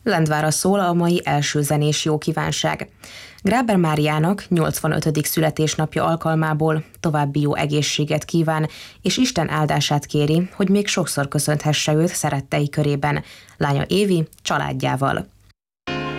Lendvára szól a mai első zenés jókívánság. Gráber Máriának 85. születésnapja alkalmából további jó egészséget kíván, és Isten áldását kéri, hogy még sokszor köszönthesse őt szerettei körében, lánya Évi családjával.